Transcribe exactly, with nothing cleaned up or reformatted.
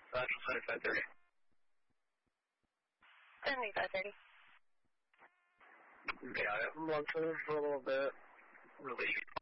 Central seventy-five thirty. seventy-five thirty. Yeah, I'm on for a little bit. Release.